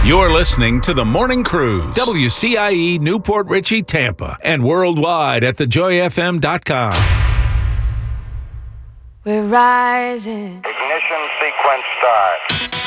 You're listening to The Morning Cruise, WCIE Newport Richey, Tampa, and worldwide at thejoyfm.com. We're rising. Ignition sequence start.